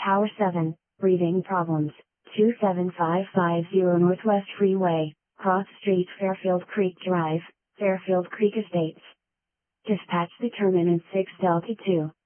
Tower 7, breathing problems, 27550 Northwest Freeway, Cross Street, Fairfield Creek Drive, Fairfield Creek Estates. Dispatch determinant 6 Delta 2.